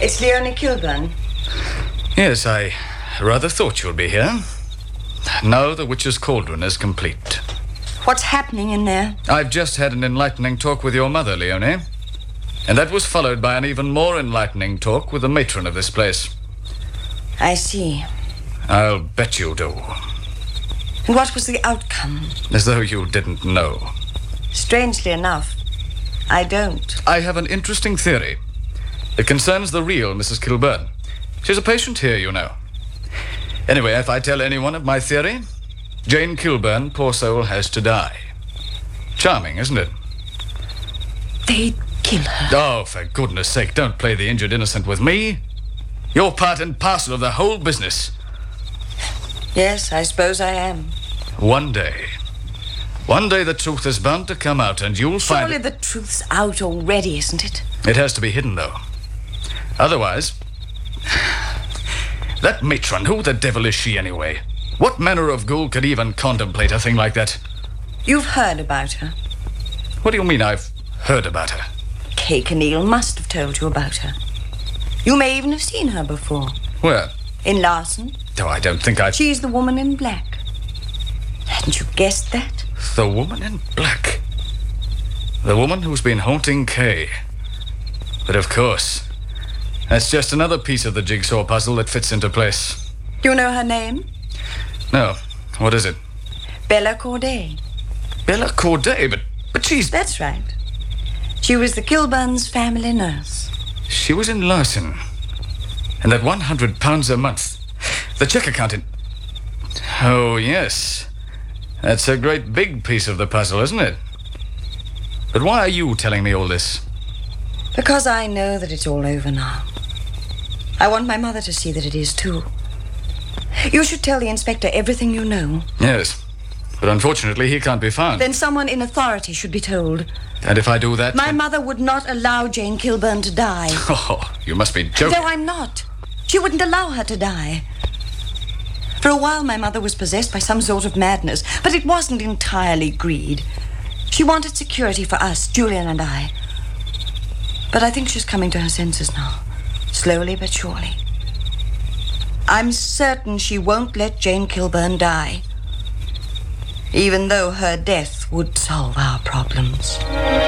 It's Leonie Kilburn. Yes, I rather thought you'd be here. Now the Witch's Cauldron is complete. What's happening in there? I've just had an enlightening talk with your mother, Leonie. And that was followed by an even more enlightening talk with the matron of this place. I see. I'll bet you do. And what was the outcome? As though you didn't know. Strangely enough, I don't. I have an interesting theory. It concerns the real Mrs. Kilburn. She's a patient here, you know. Anyway, if I tell anyone of my theory, Jane Kilburn, poor soul, has to die. Charming, isn't it? They'd kill her. Oh, for goodness sake, don't play the injured innocent with me. You're part and parcel of the whole business. Yes, I suppose I am. One day the truth is bound to come out, and you'll find... Surely the truth's out already, isn't it? It has to be hidden, though. Otherwise... That matron, who the devil is she, anyway? What manner of ghoul could even contemplate a thing like that? You've heard about her. What do you mean I've heard about her? Kay Kenneal must have told you about her. You may even have seen her before. Where? In Larson. Oh, I don't think I've... She's the woman in black. Hadn't you guessed that? The woman in black. The woman who's been haunting Kay. But of course, that's just another piece of the jigsaw puzzle that fits into place. Do you know her name? No. What is it? Bella Corday. Bella Corday? But she's... That's right. She was the Kilburns' family nurse. She was in Larson. And that £100 a month. The check account in... Oh, yes. That's a great big piece of the puzzle, isn't it? But why are you telling me all this? Because I know that it's all over now. I want my mother to see that it is, too. You should tell the inspector everything you know. Yes. But unfortunately, he can't be found. Then someone in authority should be told. And if I do that... My mother would not allow Jane Kilburn to die. Oh, you must be joking. No, I'm not. She wouldn't allow her to die. For a while, my mother was possessed by some sort of madness, but it wasn't entirely greed. She wanted security for us, Julian and I. But I think she's coming to her senses now, slowly but surely. I'm certain she won't let Jane Kilburn die, even though her death would solve our problems.